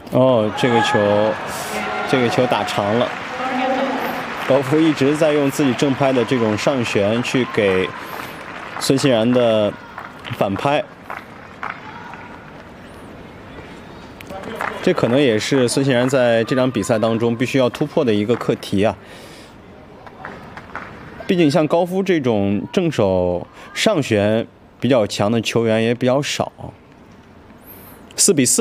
哦，这个球打长了。高夫一直在用自己正拍的这种上旋去给孙欣然的反拍，这可能也是孙欣然在这场比赛当中必须要突破的一个课题啊。毕竟像高夫这种正手上旋比较强的球员也比较少。4比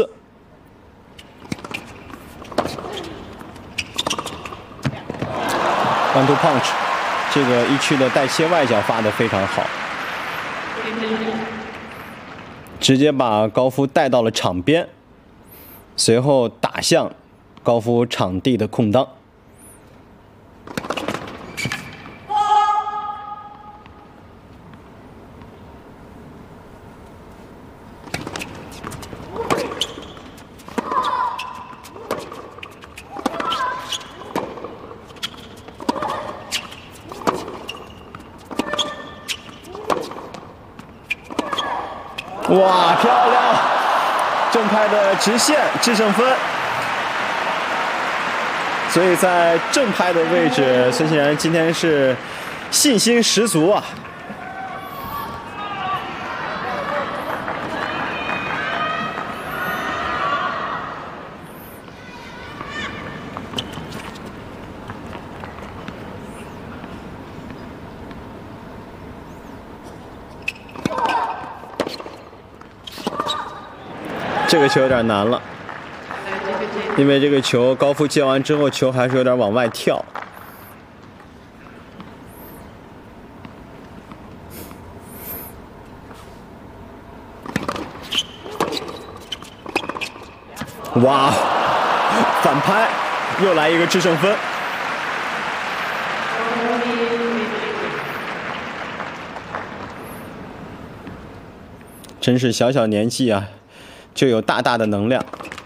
4。1-2 punch， 这个一区的带切外脚发得非常好，直接把高夫带到了场边，随后打向高夫场地的空当。哇，漂亮！正拍的直线制胜分。所以在正拍的位置，孙欣然今天是信心十足啊！这个球有点难了，因为这个球高夫接完之后，球还是有点往外跳。哇，反拍，又来一个制胜分。真是小小年纪啊，就有大大的能量。